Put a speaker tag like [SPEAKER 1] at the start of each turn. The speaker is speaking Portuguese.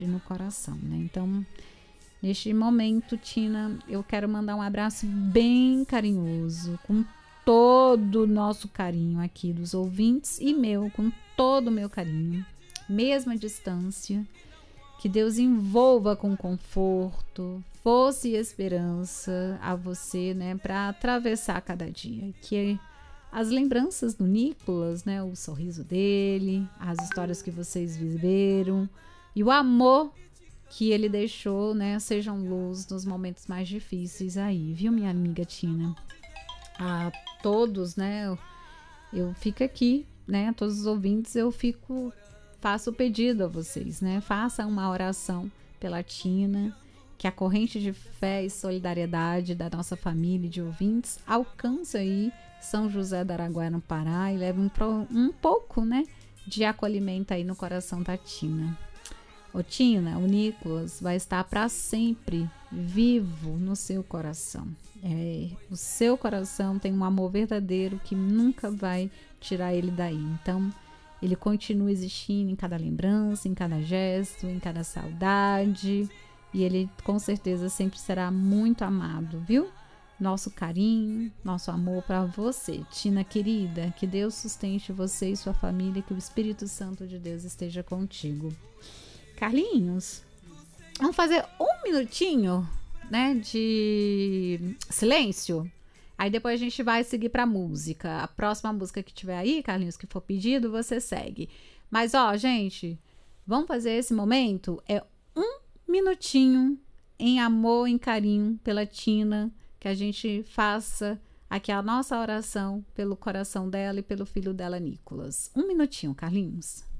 [SPEAKER 1] no coração, né? Então, neste momento, Tina, eu quero mandar um abraço bem carinhoso, com todo o nosso carinho aqui dos ouvintes e meu, com todo o meu carinho, mesma distância. Que Deus envolva com conforto, força e esperança a você, né, para atravessar cada dia. Que as lembranças do Nicolas, né, o sorriso dele, as histórias que vocês viveram e o amor que ele deixou, né, sejam luz nos momentos mais difíceis aí, viu, minha amiga Tina? A todos, né, eu fico aqui, né, a todos os ouvintes, faço o pedido a vocês, né? Façam uma oração pela Tina, que a corrente de fé e solidariedade da nossa família de ouvintes alcance aí São José do Araguaia, no Pará, e leve um pouco, né, de acolhimento aí no coração da Tina. Ô Tina, o Nicolas vai estar para sempre vivo no seu coração. O seu coração tem um amor verdadeiro que nunca vai tirar ele daí. Então, ele continua existindo em cada lembrança, em cada gesto, em cada saudade. E ele, com certeza, sempre será muito amado, viu? Nosso carinho, nosso amor para você. Tina querida, que Deus sustente você e sua família, que o Espírito Santo de Deus esteja contigo. Carlinhos, vamos fazer um minutinho, né, de silêncio? Aí depois a gente vai seguir pra música. A próxima música que tiver aí, Carlinhos, que for pedido, você segue. Mas, ó, gente, vamos fazer esse momento? É um minutinho em amor, em carinho pela Tina, que a gente faça aqui a nossa oração pelo coração dela e pelo filho dela, Nicolas. Um minutinho, Carlinhos.